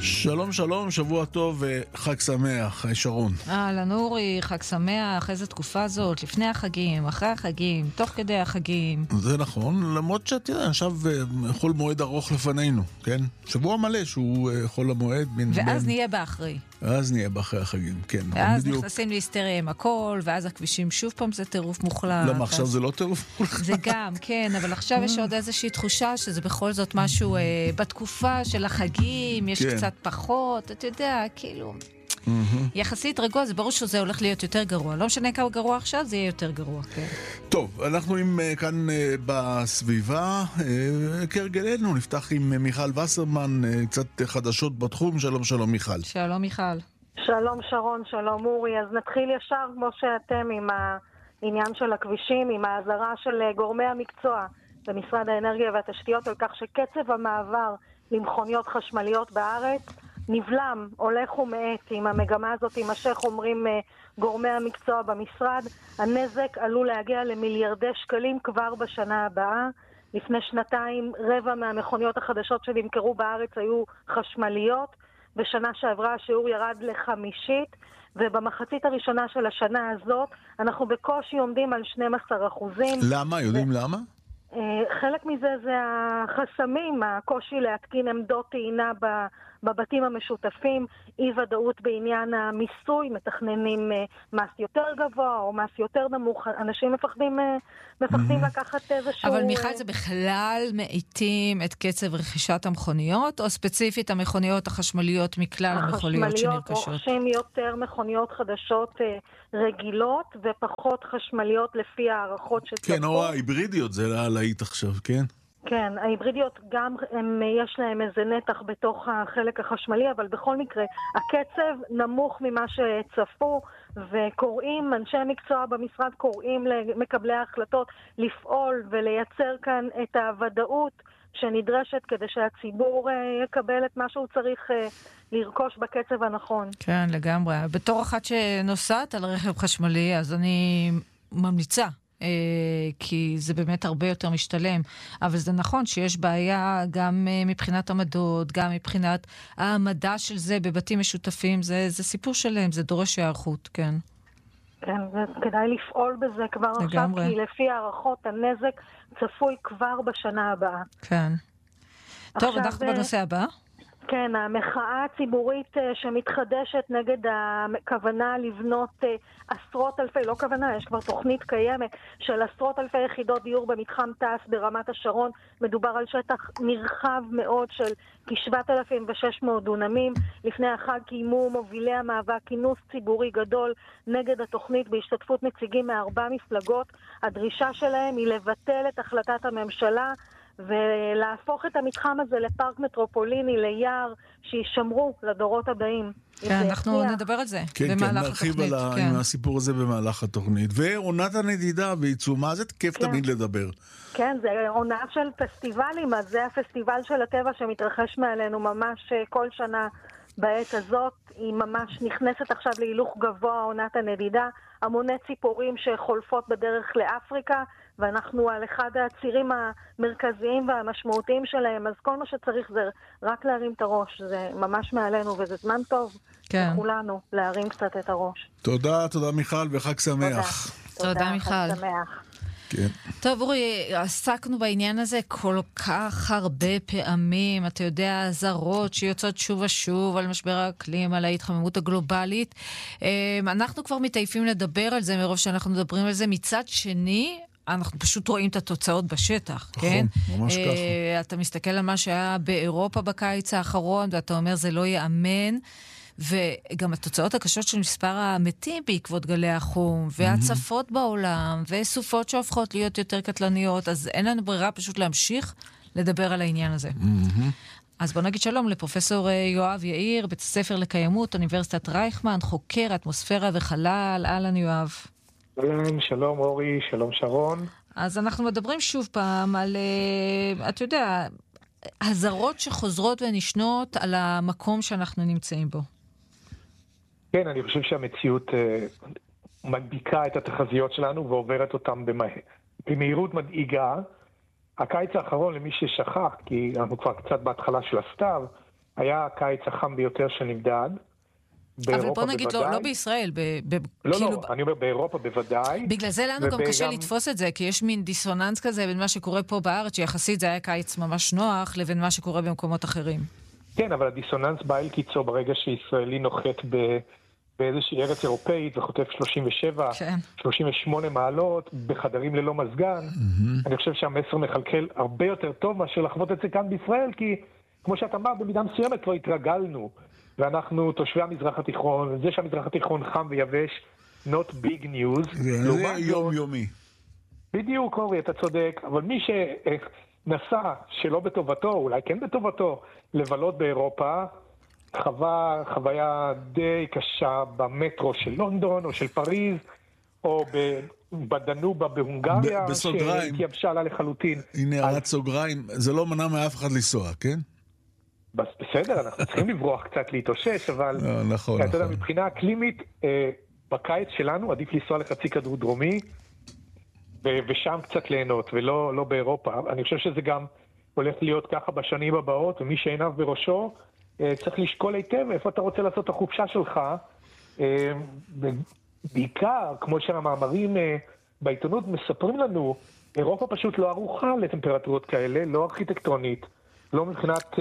שלום שלום, שבוע טוב וחג שמח, שרון. אהלן אורי, חג שמח, איזה תקופה זאת, לפני החגים, אחרי החגים, תוך כדי החגים. זה נכון, למרות שתראה, עכשיו חול מועד ארוך לפנינו, כן? שבוע מלא שהוא חול המועד. ואז נהיה באחרי. אז נהיה באחרי החגים, כן. ואז נכנסים להיסטריה עם הכל, ואז הכבישים שוב פעם זה טירוף מוחלט. למה עכשיו זה לא טירוף מוחלט? זה גם, כן, אבל עכשיו יש עוד איזושהי תחושה שזה בכל זאת משהו בתקופה של החגים, יש קצת פחות, אתה יודע, כאילו... יחסית רגוע, זה ברור שזה הולך להיות יותר גרוע. לא משנה כמה גרוע עכשיו, זה יהיה יותר גרוע, כן. טוב, אנחנו כאן בסביבה, כהרגלנו, נפתח עם מיכל וסרמן, קצת חדשות בתחום. שלום שלום מיכל. שלום מיכל. שלום שרון, שלום אורי. אז נתחיל ישר כמו שאתם עם העניין של הכבישים, עם ההזרה של גורמי המקצוע במשרד האנרגיה והתשתיות על כך שקצב המעבר למכוניות חשמליות בארץ נבלם, הולך ומעט. אם המגמה הזאת תימשך, אומרים גורמי המקצוע במשרד, הנזק עלול להגיע למיליארדי שקלים כבר בשנה הבאה. לפני שנתיים רבע מהמכוניות החדשות שנמכרו בארץ היו חשמליות, בשנה שעברה השיעור ירד ל50%, ובמחצית הראשונה של השנה הזאת אנחנו בקושי עומדים על 12%. למה? יודעים למה? חלק מזה זה החסמים, הקושי להתקין עמדות טעינה בבתים המשותפים, אי ודאות בעניין המיסוי, מתכננים מס יותר גבוה או מס יותר נמוך, אנשים מפחדים לקחת איזשהו... אבל מיכל, זה בכלל מאיטים את קצב רכישת המכוניות, או ספציפית המכוניות החשמליות מכלל המכוניות שנרכשות? החשמליות רוכשים יותר מכוניות חדשות רגילות ופחות חשמליות לפי הערכות שצפו. כן, או ההיברידיות, זה להיט עכשיו, כן? כן, ההיברידיות גם יש להם איזה נתח בתוך החלק החשמלי, אבל בכל מקרה הקצב נמוך ממה שצפו, וקוראים, אנשי המקצוע במשרד קוראים למקבלי ההחלטות לפעול ולייצר כאן את הוודאות שנדרשת כדי שהציבור יקבל את מה שהוא צריך לרכוש בקצב הנכון. כן, לגמרי. בתור אחת שנוסעת על רכב חשמלי, אז אני ממליצה. כי זה באמת הרבה יותר משתלם, אבל זה נכון שיש בעיה גם מבחינת עמדות, גם מבחינת העמדה של זה בבתים משותפים, זה סיפור שלם, זה דורש הערכות, כן. כן, כדאי לפעול בזה כבר עכשיו, כי לפי הערכות הנזק צפוי כבר בשנה הבאה. כן. טוב, אנחנו בנושא הבא. כן, המחאה הציבורית שמתחדשת נגד הכוונה לבנות עשרות אלפי, לא כוונה, יש כבר תוכנית קיימת של עשרות אלפי יחידות דיור במתחם תעש ברמת השרון. מדובר על שטח נרחב מאוד של כ-7,600 דונמים. לפני החג קיימו מובילי המאבק כינוס ציבורי גדול נגד התוכנית בהשתתפות נציגים מארבע מפלגות. הדרישה שלהם היא לבטל את החלטת הממשלה ולהפוך את המתחם הזה לפארק מטרופוליני, ליער, שישמרו לדורות הבאים. כן, אנחנו נדבר על זה במהלך התוכנית. נרחיב עם הסיפור הזה במהלך התוכנית. ועונת הנדידה בעיצומה, זה כיף תמיד לדבר. כן, זה עונה של פסטיבלים, אז זה הפסטיבל של הטבע שמתרחש מעלינו ממש כל שנה בעת הזאת. היא ממש נכנסת עכשיו להילוך גבוה, עונת הנדידה, המוני ציפורים שחולפות בדרך לאפריקה, ואנחנו על אחד הצירים המרכזיים והמשמעותיים שלהם, אז כל מה שצריך זה רק להרים את הראש, זה ממש מעלינו, וזה זמן טוב לכולנו להרים קצת את הראש. תודה, תודה מיכל, וחג שמח. תודה מיכל. חג שמח. כן. טוב אורי, עסקנו בעניין הזה כל כך הרבה פעמים, אתה יודע, הזרות שיוצאות שוב ושוב על משבר האקלים, על ההתחממות הגלובלית. אנחנו כבר מתעייפים לדבר על זה מרוב שאנחנו מדברים על זה. מצד שני, אנחנו פשוט רואים את התוצאות בשטח, כן? ממש ככה. אתה מסתכל על מה שהיה באירופה בקיץ האחרון, ואתה אומר זה לא יאמן, וגם התוצאות הקשות של מספר המתים בעקבות גלי החום, והצפות בעולם, וסופות שהופכות להיות יותר קטלניות, אז אין לנו ברירה פשוט להמשיך לדבר על העניין הזה. אז בוא נגיד שלום לפרופסור יואב יאיר, בית הספר לקיימות, אוניברסיטת רייכמן, חוקר אטמוספירה וחלל. אהלן יואב. שלום אורי, שלום שרון. אז אנחנו מדברים שוב פעם על, אתה יודע, הזרות שחוזרות ונשנות על המקום שאנחנו נמצאים בו. כן, אני חושב שהמציאות מדביקה את התחזיות שלנו ועוברת אותם במהירות מדאיגה. הקיץ האחרון, למי ששכח, כי אנחנו כבר קצת בהתחלה של הסתיו, היה הקיץ החם ביותר שנמדד. אבל בוא נגיד לא בישראל, לא, אני אומר באירופה בוודאי. בגלל זה לנו גם קשה לתפוס את זה, כי יש מין דיסוננס כזה בין מה שקורה פה בארץ, שיחסית זה היה קיץ ממש נוח, לבין מה שקורה במקומות אחרים. כן, אבל הדיסוננס בא אל קיצו ברגע שישראלי נוחת באיזושהי ארץ אירופאית וחוטף 37, 38 מעלות, בחדרים ללא מזגן. אני חושב שהמסר מחלקל הרבה יותר טוב מאשר לחוות את זה כאן בישראל, כי כמו שאתה אמר, במידה מסוימת כבר התרגלנו. ואנחנו תושבי המזרח התיכון, זה שהמזרח התיכון חם ויבש, not big news. זה יומיומי. בדיוק, אורי, אתה צודק, אבל מי שנסע שלא בטובתו, אולי כן בטובתו, לבלות באירופה, חוויה די קשה במטרו של לונדון או של פריז, או בדנובה בהונגריה, שהתייבשה לה לחלוטין. הנה הערת סוגריים, זה לא מנע מאף אחד לנסוע, כן? בסדר, אנחנו צריכים לברוח קצת להתאושש, אבל נכון. אתה יודע, מבחינה אקלימית, בקיץ שלנו עדיף לנסוע לחצי כדור דרומי, ושם קצת ליהנות, ולא באירופה. אני חושב שזה גם הולך להיות ככה בשנים הבאות, ומי שעיניו בראשו, צריך לשקול היטב איפה אתה רוצה לעשות את החופשה שלך. בעיקר, כמו שהמאמרים בעיתונות מספרים לנו, אירופה פשוט לא ערוכה לטמפרטורות כאלה, לא ארכיטקטונית, לא מבחינת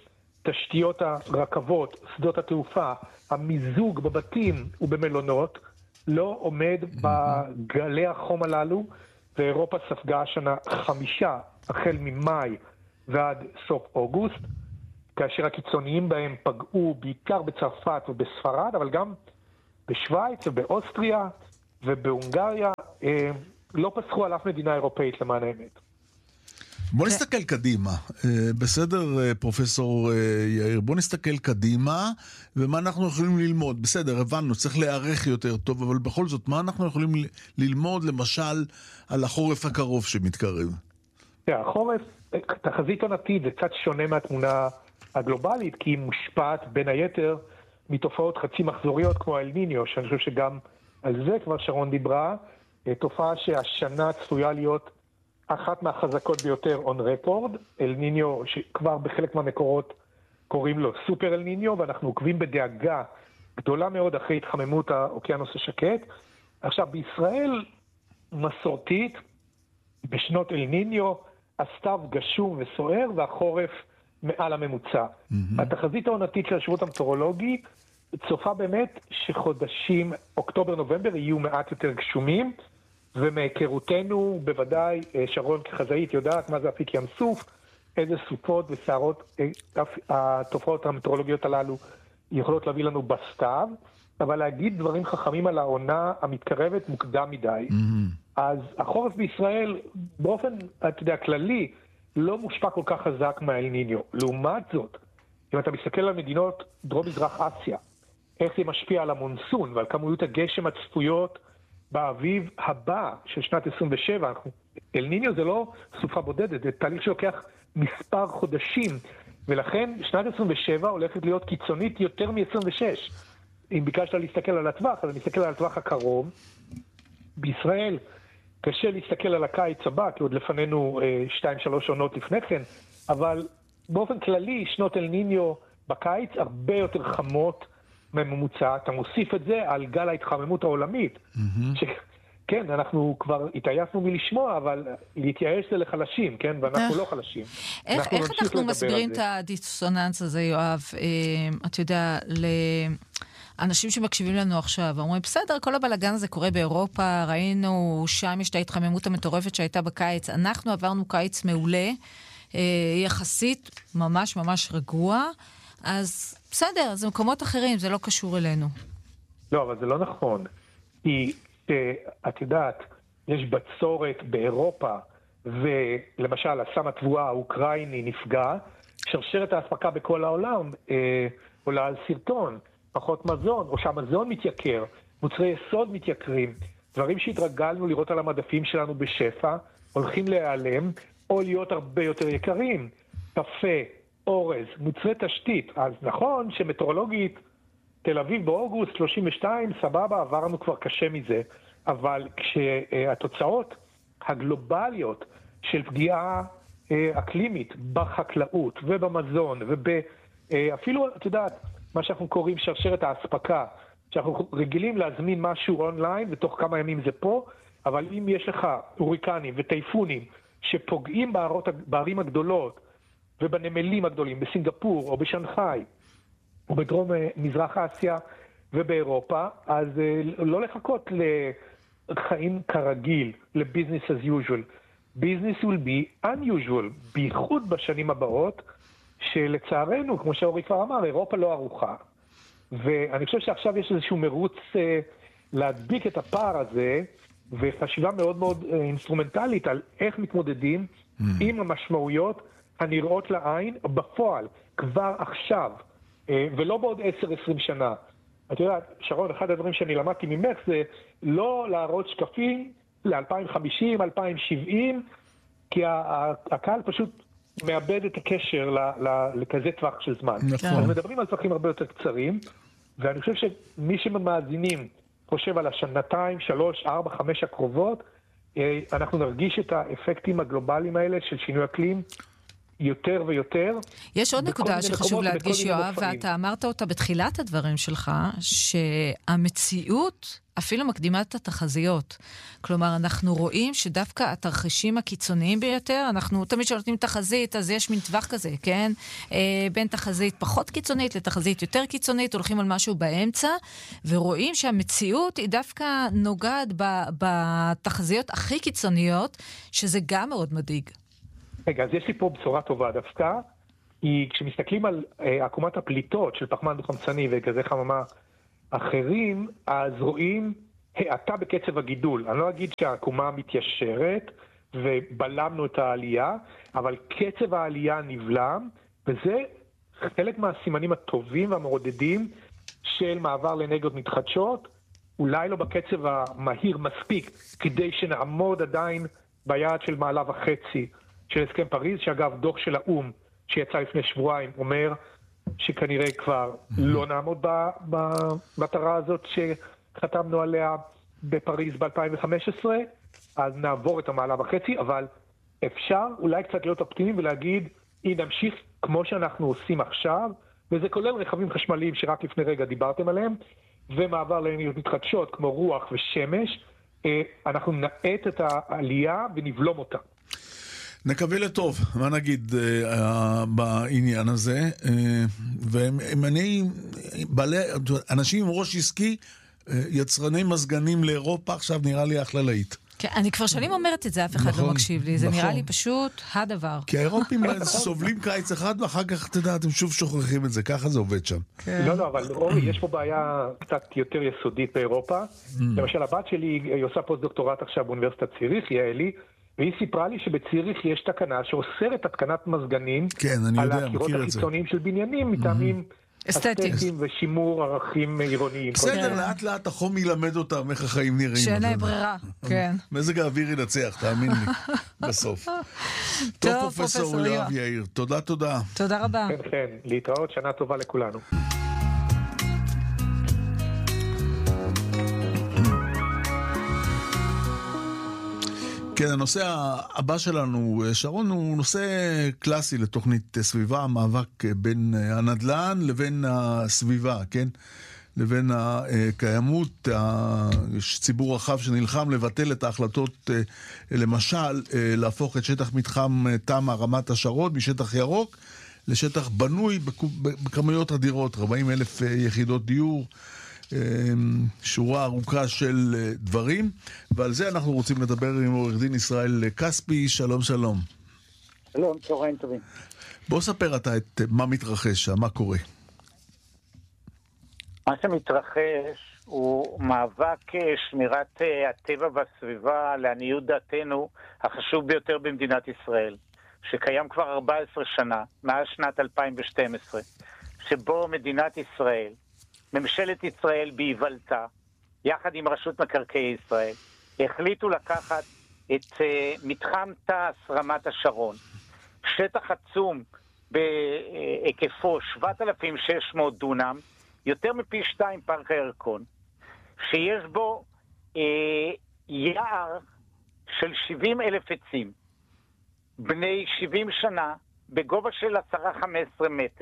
תשתיות הרכבות, שדות התעופה, המיזוג בבתים ובמלונות, לא עומד בגלי החום הללו, ואירופה ספגה השנה 5 החל ממאי ועד סוף אוגוסט, כאשר הקיצוניים בהם פגעו בעיקר בצרפת ובספרד, אבל גם בשוויץ ובאוסטריה ובהונגריה, לא פסחו על אף מדינה אירופאית למען האמת. בוא נסתכל קדימה. בסדר, פרופסור יאיר, בוא נסתכל קדימה, ומה אנחנו יכולים ללמוד. בסדר, הבנו, צריך להיערך יותר טוב, אבל בכל זאת, מה אנחנו יכולים ללמוד, למשל, על החורף הקרוב שמתקרב? החורף, תחזית עונתית, זה קצת שונה מהתמונה הגלובלית, כי היא מושפעת בין היתר מתופעות חצי מחזוריות כמו אל ניניו, שאני חושב שגם על זה כבר שרון דיברה, תופעה שהשנה צפויה להיות אחת מהחזקות ביותר on record, אל ניניו שכבר בחלק מהמקורות קוראים לו סופר אל ניניו, ואנחנו עוקבים בדאגה גדולה מאוד אחרי התחממות האוקיינוס השקט. עכשיו, בישראל מסורתית, בשנות אל ניניו, הסתיו גשום וסוער, והחורף מעל הממוצע. התחזית העונתית של השירות המטאורולוגי צופה באמת שחודשים אוקטובר-נובמבר יהיו מעט יותר גשומים, ומהיכרותנו בוודאי, שרון כחזאית יודעת מה זה אפיק ים סוף, איזה סופות וסערות התופעות המטאורולוגיות הללו יכולות להביא לנו בסתיו, אבל להגיד דברים חכמים על העונה המתקרבת מוקדם מדי. אז החורף בישראל באופן, אתה יודע, כללי, לא מושפע כל כך חזק מהאל ניניו. לעומת זאת, אם אתה מסתכל על מדינות דרום מזרח אסיה, איך זה משפיע על המונסון ועל כמויות הגשם הצפויות באביב הבא של שנת 27, אל ניניו זה לא סופה בודדת, זה תהליך שלוקח מספר חודשים, ולכן שנת 27 הולכת להיות קיצונית יותר מ-26. אם ביקשת להסתכל על הטווח, אז אני מסתכל על הטווח הקרוב. בישראל קשה להסתכל על הקיץ הבא, כי עוד לפנינו 2-3 עונות לפני כן, אבל באופן כללי שנות אל ניניו בקיץ הרבה יותר חמות מממוצע. אתה מוסיף את זה על גל ההתחממות העולמית, כן, אנחנו כבר התעייפנו מלשמוע, אבל להתייאש זה לחלשים, כן? ואנחנו לא חלשים. איך אנחנו מסבירים את הדיסוננס הזה, יואב? אתה יודע, לאנשים שמקשיבים לנו עכשיו, אומרים, בסדר, כל הבלגן הזה קורה באירופה, ראינו שם יש את ההתחממות המטורפת שהייתה בקיץ, אנחנו עברנו קיץ מעולה, יחסית ממש ממש רגוע, אז בסדר, זה מקומות אחרים, זה לא קשור אלינו. לא, אבל זה לא נכון. כי את יודעת, יש בצורת באירופה, ולמשל, הסם התבואה האוקראיני נפגע, שרשרת האספקה בכל העולם עולה על סרטון, פחות מזון, או שהמזון מתייקר, מוצרי יסוד מתייקרים, דברים שהתרגלנו לראות על המדפים שלנו בשפע, הולכים להיעלם, או להיות הרבה יותר יקרים. קפה, אורז, מוצרי תשתית. אז נכון שמטאורולוגית, תל אביב באוגוסט 32, סבבה, עברנו כבר קשה מזה, אבל כשהתוצאות הגלובליות של פגיעה אקלימית בחקלאות ובמזון אפילו, את יודעת, מה שאנחנו קוראים שרשרת האספקה, שאנחנו רגילים להזמין משהו אונליין, ותוך כמה ימים זה פה, אבל אם יש לך הוריקנים וטייפונים שפוגעים בערים הגדולות ובנמלים הגדולים, בסינגפור או בשנגחאי, או בדרום מזרח אסיה ובאירופה, אז לא לחכות לחיים כרגיל, ל-business as usual. business will be unusual, בייחוד בשנים הבאות, שלצערנו, כמו שאורי כבר אמר, אירופה לא ערוכה. ואני חושב שעכשיו יש איזשהו מרוץ להדביק את הפער הזה, וחשיבה מאוד מאוד אינסטרומנטלית על איך מתמודדים עם המשמעויות הנראות לעין בפועל, כבר עכשיו, ולא בעוד 10-20 שנה. את יודעת, שרון, אחד הדברים שאני למדתי ממך זה לא להראות שקפים ל-2050, 2070, כי הקהל פשוט מאבד את הקשר לכזה טווח של זמן. נכון. אז מדברים על טווחים הרבה יותר קצרים, ואני חושב שמי שמאזינים חושב על השנתיים, 3, 4, 5 הקרובות, אנחנו נרגיש את האפקטים הגלובליים האלה של שינוי אקלים יותר ויותר. יש עוד נקודה שחשוב להדגיש, יואב, ואתה אמרת אותה בתחילת הדברים שלך, שהמציאות אפילו מקדימה את התחזיות. כלומר, אנחנו רואים שדווקא התרחישים הקיצוניים ביותר, אנחנו תמיד שנותנים תחזית, אז יש מין טווח כזה, כן? בין תחזית פחות קיצונית לתחזית יותר קיצונית, הולכים על משהו באמצע, ורואים שהמציאות היא דווקא נוגעת בתחזיות הכי קיצוניות, שזה גם מאוד מדאיג. רגע, אז יש לי פה בשורה טובה דווקא, כי כשמסתכלים על עקומת הפליטות של פחמן דו-חמצני וגזי חממה אחרים, אז רואים האטה בקצב הגידול. אני לא אגיד שהעקומה מתיישרת ובלמנו את העלייה, אבל קצב העלייה נבלם, וזה חלק מהסימנים הטובים והמעודדים של מעבר לאנרגיות מתחדשות, אולי לא בקצב המהיר מספיק, כדי שנעמוד עדיין ביעד של 1.5 מעלות של הסכם פריז, שאגב דוח של האום שיצא לפני שבועיים אומר שכנראה כבר לא נעמוד במטרה הזאת שחתמנו עליה בפריז ב-2015, אז נעבור את 1.5 מעלות, אבל אפשר אולי קצת להיות אופטימיים ולהגיד, אם נמשיך כמו שאנחנו עושים עכשיו, וזה כולל רכבים חשמליים שרק לפני רגע דיברתם עליהם, ומעבר לאנרגיות מתחדשות כמו רוח ושמש, אנחנו נעט את העלייה ונבלום אותה. נקווה לטוב, מה נגיד בעניין הזה, אנשים עם ראש עסקי, יצרני מזגנים לאירופה, עכשיו נראה לי אחלה להיט. כן, אני כבר שנים אומרת את זה, אף אחד לא מקשיב לי, זה נראה לי פשוט הדבר. כי האירופים סובלים קיץ אחד, ואחר כך, אתה יודע, אתם שוב שוכחים את זה, ככה זה עובד שם. לא, אבל אורי, יש פה בעיה קצת יותר יסודית באירופה. למשל, הבת שלי, היא עושה פוסט-דוקטורט עכשיו באוניברסיטת ציריך, יעלי, והיא סיפרה לי שבציריך יש תקנה שאוסרת התקנת מזגנים על הקירות החיצוניים של בניינים, מטעמים אסתטיים ושימור ערכים עירוניים. בסדר, לאט לאט החום ילמד אותם איך החיים נראים. שאין להם ברירה, כן. מזג האוויר ינצח, תאמין לי, בסוף. טוב, פרופסור יואב יאיר, תודה. תודה רבה. כן, להתראות, שנה טובה לכולנו. כן, הנושא הבא שלנו, שרון, הוא נושא קלאסי לתוכנית סביבה, המאבק בין הנדל"ן לבין הסביבה, כן? לבין הקיימות, יש ציבור רחב שנלחם לבטל את ההחלטות, למשל, להפוך את שטח מתחם תמ"א רמת השרון משטח ירוק לשטח בנוי בכמויות אדירות, 40,000 יחידות דיור, שורה ארוכה של דברים, ועל זה אנחנו רוצים לדבר עם עורך דין ישראל כספי. שלום. שלום, צהריים טובים. בוא ספר אתה את מה מתרחש שם, מה קורה. מה שמתרחש הוא מאבק שמירת הטבע והסביבה, לעניות דעתנו, החשוב ביותר במדינת ישראל, שקיים כבר 14 שנה, מאז שנת 2012, שבו מדינת ישראל, ממשלת ישראל בהיוולתה, יחד עם רשות מקרקעי ישראל, החליטו לקחת את מתחם תעש רמת השרון, שטח עצום בהיקפו 7,600 דונם, יותר מפי 2 פארק הירקון, שיש בו יער של 70,000 עצים, בני 70 שנה, בגובה של 10-15 מטר,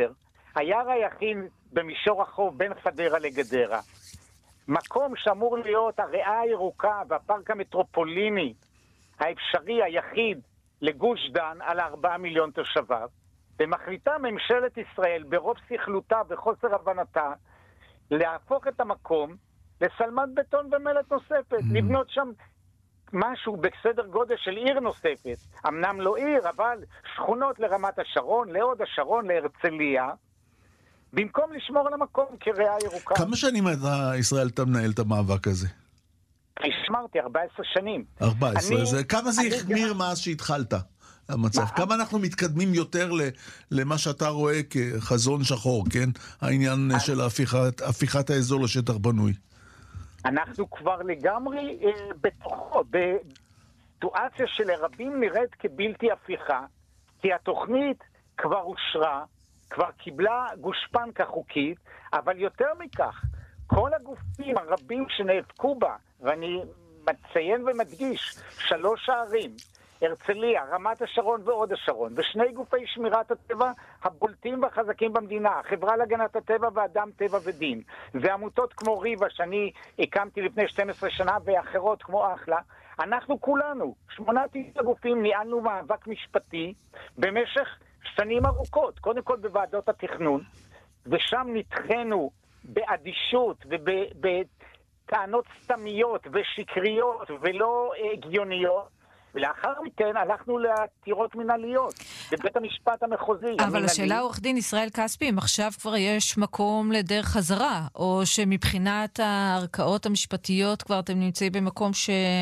היער היחיד במישור החוף בין חדרה לגדרה. מקום שאמור להיות הריאה הירוקה והפארק המטרופוליני האפשרי היחיד לגוש דן על 4 מיליון תושביו, ומחליטה ממשלת ישראל ברוב סכלותה וחוסר הבנתה להפוך את המקום לסלמת בטון ומלט נוספת, לבנות שם משהו בסדר גודל של עיר נוספת, אמנם לא עיר, אבל שכונות לרמת השרון, להוד השרון, להרצליה, במקום לשמור על המקום כריאה ירוקה. כמה שנים ישראל אתה מנהל את המאבק הזה? השמרתי 14 שנים. 14, כמה זה החמיר מאז שהתחלת המצב? כמה אנחנו מתקדמים יותר למה שאתה רואה כחזון שחור, כן? העניין של הפיכת האזור לשטח בנוי. אנחנו כבר לגמרי בתוכו, בסיטואציה שלרבים נראית כבלתי הפיכה, כי התוכנית כבר אושרה, כבר קיבלה גושפנקה חוקית, אבל יותר מכך, כל הגופים הרבים שנאבקו בה, ואני מציין ומדגיש, 3 הערים, הרצליה, רמת השרון והוד השרון, ושני גופי שמירת הטבע הבולטים והחזקים במדינה, החברה להגנת הטבע ואדם טבע ודין, ועמותות כמו ריבה שאני הקמתי לפני 12 שנה, ואחרות כמו אחלה, אנחנו כולנו, 8 גופים, ניהלנו מאבק משפטי במשך שנים ארוכות, קודם כל בוועדות התכנון, ושם נתחנו באדישות ובטענות סתמיות ושקריות ולא הגיוניות, ולאחר מכן הלכנו לעתירות מנהליות בבית המשפט המחוזי. אבל השאלה, עורך דין ישראל כספי, אם עכשיו כבר יש מקום לדרך חזרה, או שמבחינת הערכאות המשפטיות כבר אתם נמצאים במקום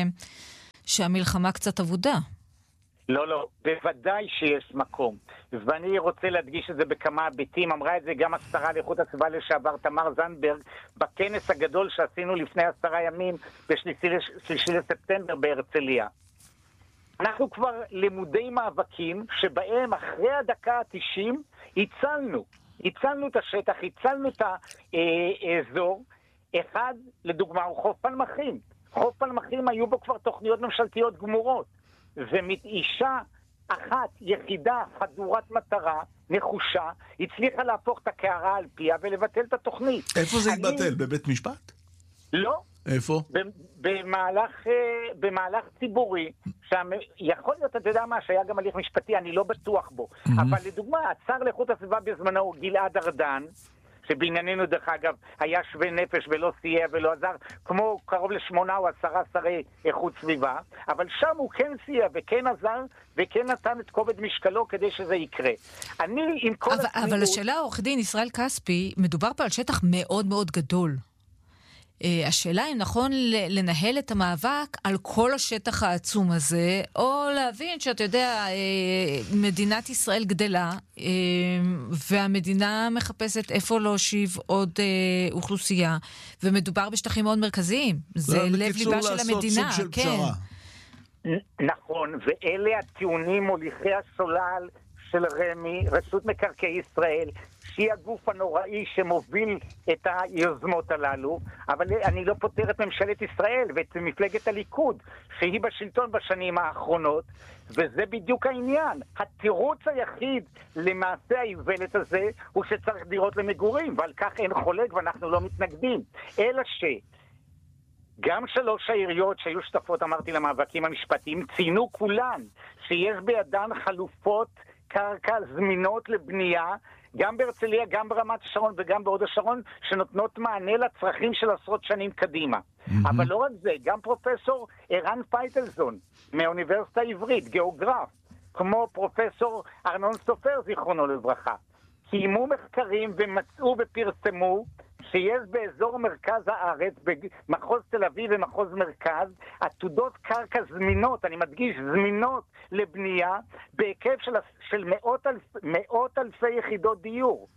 שהמלחמה קצת עבודה? לא, בוודאי שיש מקום. ואני רוצה להדגיש את זה בכמה היבטים. אמרה את זה גם השרה לאיכות הסביבה לשעבר תמר זנדברג בכנס הגדול שעשינו לפני 10 ימים ב3 לספטמבר בהרצליה. אנחנו כבר למודי מאבקים שבהם אחרי הדקה ה-90 הצלנו את השטח, הצלנו את האזור. אחד, לדוגמה, הוא חוף פלמחים. חוף פלמחים היו בו כבר תוכניות ממשלתיות גמורות. ומאישה אחת, יחידה, חדורת מטרה, נחושה, הצליחה להפוך את הקערה על פיה ולבטל את התוכנית. איפה זה התבטל? בבית משפט? לא. איפה? במהלך ציבורי, יכול להיות, אתה יודע מה, שהיה גם הליך משפטי, אני לא בטוח בו. אבל לדוגמה, השר לאיכות הסביבה בזמנו, גלעד ארדן, שבענייננו דרך אגב היה שווה נפש ולא סייע ולא עזר, כמו קרוב ל8 או 10 שרי איכות סביבה, אבל שם הוא כן סייע וכן עזר וכן נתן את כובד משקלו כדי שזה יקרה. אני עם כל אבל השאלה, עורך דין ישראל כספי, מדובר פה על שטח מאוד מאוד גדול. השאלה אם נכון לנהל את המאבק על כל השטח העצום הזה, או להבין שאתה יודע, מדינת ישראל גדלה, והמדינה מחפשת איפה להושיב עוד אוכלוסייה, ומדובר בשטחים מאוד מרכזיים. זה לב ליבה של המדינה. כן. נכון, ואלה הטיעונים מוליכי השולל של רמ"י, רשות מקרקעי ישראל, שהיא הגוף הנוראי שמוביל את היוזמות הללו, אבל אני לא פותר את ממשלת ישראל ואת מפלגת הליכוד, שהיא בשלטון בשנים האחרונות, וזה בדיוק העניין. התירוץ היחיד למעשה האיוולת הזה הוא שצריך דירות למגורים, ועל כך אין חולק ואנחנו לא מתנגדים. אלא גם 3 העיריות שהיו שותפות, אמרתי, למאבקים המשפטיים, ציינו כולן שיש בידן חלופות קרקע זמינות לבנייה, גם בהרצליה, גם ברמת השרון וגם בהוד השרון, שנותנות מענה לצרכים של עשרות שנים קדימה. אבל לא רק זה, גם פרופסור ערן פייטלזון מהאוניברסיטה העברית, גיאוגרף, כמו פרופסור ארנון סופר, זיכרונו לברכה, קיימו מחקרים ומצאו ופרסמו שיש באזור מרכז הארץ, במחוז תל אביב ומחוז מרכז, עתודות קרקע זמינות, אני מדגיש, זמינות לבנייה, בהיקף של מאות אלפי יחידות דיור.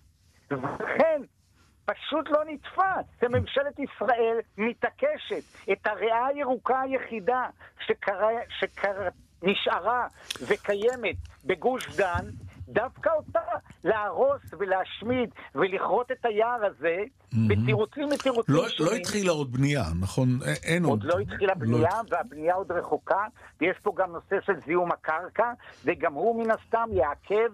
וכן, פשוט לא נתפס. שממשלת ישראל מתעקשת את הריאה הירוקה היחידה נשארה וקיימת בגוש דן, דווקא אותה להרוס ולהשמיד ולכרות את היער הזה בתירוצים לא התחילה עוד בנייה, נכון? אין עוד לא התחילה בנייה, והבנייה עוד רחוקה, ויש פה גם נושא של זיהום הקרקע, וגם הוא מן הסתם יעכב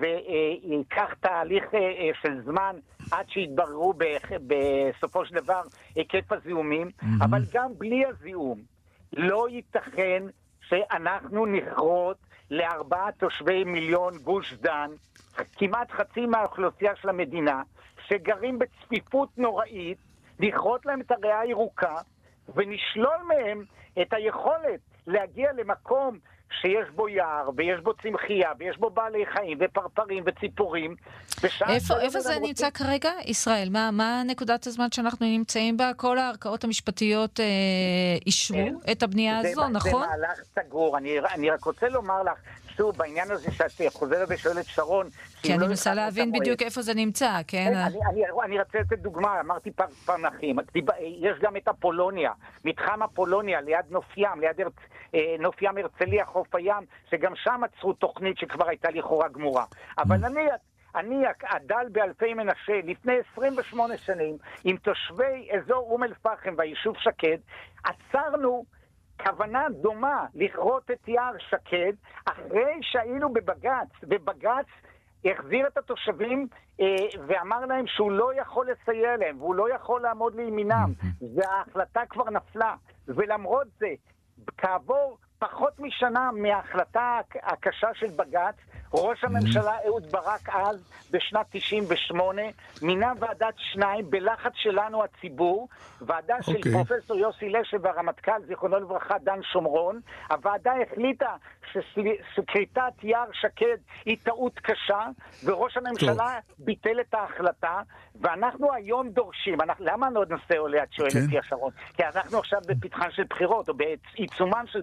ויקח תהליך של זמן עד שיתבררו בסופו של דבר היקף הזיהומים, אבל גם בלי הזיהום לא ייתכן שאנחנו נכרות ל4 תושבי מיליון גוש דן, כמעט חצי מהאוכלוסייה של המדינה, שגרים בצפיפות נוראית, לכרות להם את הריאה הירוקה, ונשלול מהם את היכולת להגיע למקום שיש בו יער, ויש בו צמחייה, ויש בו בעלי חיים, ופרפרים, וציפורים. איפה זה נמצא כרגע, ישראל? מה נקודת הזמן שאנחנו נמצאים בה? כל הערכאות המשפטיות אישרו את הבנייה הזו, נכון? זה מהלך סגור. אני רק רוצה לומר לך, שוב, בעניין הזה שאת חוזרת ושואלת שרון, כי אני מנסה להבין בדיוק איפה זה נמצא, כן? אני רוצה לתת דוגמה, אמרתי פרנחים, יש גם את אפולוניה, מתחם אפולוניה, ליד נוף ים, ליד נוף ים הרצליה, חוף הים, שגם שם עצרו תוכנית שכבר הייתה לכאורה גמורה. אבל אני הדל באלפי מנשה, לפני 28 שנים, עם תושבי אזור אום אל-פחם והיישוב שקד, עצרנו כוונה דומה לכרות את יער שקד, אחרי שהיינו בבג"ץ החזיר את התושבים ואמר להם שהוא לא יכול לסייע להם, והוא לא יכול לעמוד לימינם, וההחלטה כבר נפלה, ולמרות זה, כעבור פחות משנה מההחלטה הקשה של בג"ץ, ראש הממשלה אהוד ברק אז, בשנת 98, מינה ועדת 2 בלחץ שלנו הציבור, ועדה של פרופסור יוסי לשם והרמטכ"ל, זיכרונו לברכה, דן שומרון. הוועדה החליטה שכריתת יער שקד היא טעות קשה, וראש הממשלה ביטל את ההחלטה, ואנחנו היום דורשים, למה לא נושא עולה, את שואלת לי השרון? כי אנחנו עכשיו בפתחן של בחירות, או בעיצומם של